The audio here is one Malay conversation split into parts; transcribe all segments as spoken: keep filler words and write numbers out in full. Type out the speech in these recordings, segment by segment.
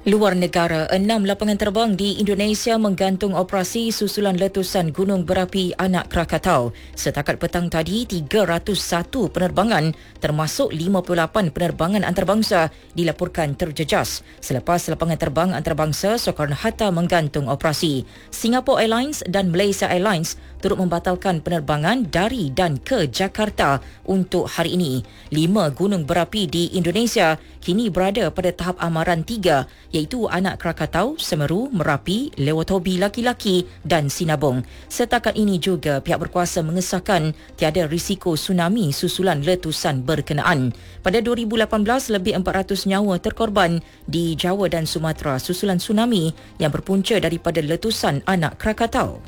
Luar negara, enam lapangan terbang di Indonesia menggantung operasi susulan letusan gunung berapi anak Krakatau. Setakat petang tadi, tiga ratus satu penerbangan termasuk lima puluh lapan penerbangan antarabangsa dilaporkan terjejas selepas lapangan terbang antarabangsa Soekarno-Hatta menggantung operasi. Singapore Airlines dan Malaysia Airlines turut membatalkan penerbangan dari dan ke Jakarta untuk hari ini. Lima gunung berapi di Indonesia kini berada pada tahap amaran tiga, iaitu Anak Krakatau, Semeru, Merapi, Lewotobi laki-laki dan Sinabung. Setakat ini juga pihak berkuasa mengesahkan tiada risiko tsunami susulan letusan berkenaan. Pada dua ribu lapan belas, lebih empat ratus nyawa terkorban di Jawa dan Sumatera susulan tsunami yang berpunca daripada letusan Anak Krakatau.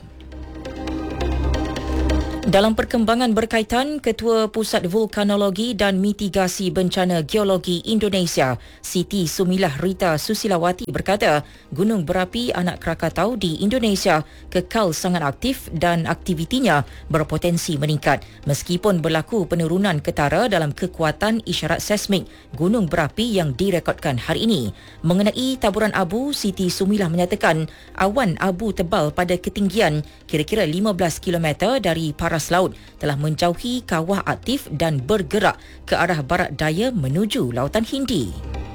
Dalam perkembangan berkaitan, Ketua Pusat Vulkanologi dan Mitigasi Bencana Geologi Indonesia, Siti Sumilah Rita Susilawati berkata, gunung berapi Anak Krakatau di Indonesia kekal sangat aktif dan aktivitinya berpotensi meningkat meskipun berlaku penurunan ketara dalam kekuatan isyarat seismik gunung berapi yang direkodkan hari ini. Mengenai taburan abu, Siti Sumilah menyatakan awan abu tebal pada ketinggian kira-kira lima belas kilometer dari paras laut telah menjauhi kawah aktif dan bergerak ke arah barat daya menuju Lautan Hindi.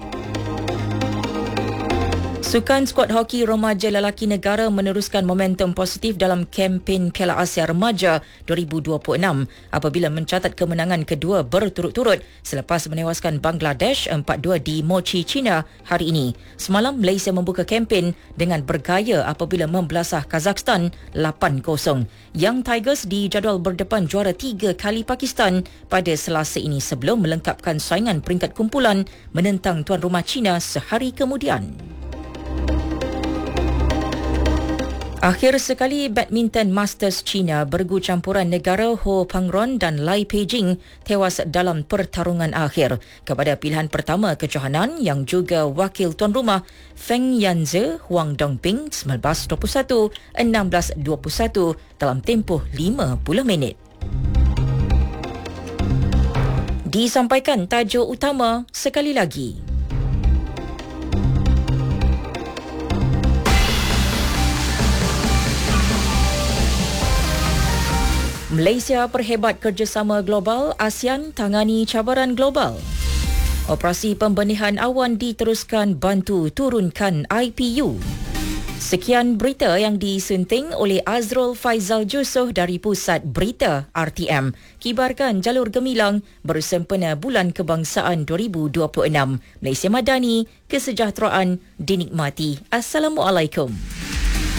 Sukan skuad hoki remaja lelaki negara meneruskan momentum positif dalam kempen Piala Asia Remaja dua ribu dua puluh enam apabila mencatat kemenangan kedua berturut-turut selepas menewaskan Bangladesh empat dua di Mochi, China hari ini. Semalam Malaysia membuka kempen dengan bergaya apabila membelasah Kazakhstan lapan kosong. Young Tigers dijadual berdepan juara tiga kali Pakistan pada Selasa ini sebelum melengkapkan saingan peringkat kumpulan menentang tuan rumah China sehari kemudian. Akhir sekali, badminton Masters China, bergu campuran negara Ho Pangron dan Lai Peijing tewas dalam pertarungan akhir kepada pilihan pertama kejohanan yang juga wakil tuan rumah Feng Yanze Huang Dongping sembilan belas dua puluh satu, enam belas dua puluh satu dalam tempoh lima puluh minit. Disampaikan tajuk utama sekali lagi. Malaysia perhebat kerjasama global, ASEAN tangani cabaran global. Operasi pembenihan awan diteruskan bantu turunkan I P U. Sekian berita yang disunting oleh Azrul Faizal Jusoh dari Pusat Berita R T M. Kibarkan jalur gemilang bersempena Bulan Kebangsaan dua ribu dua puluh enam. Malaysia Madani, kesejahteraan dinikmati. Assalamualaikum.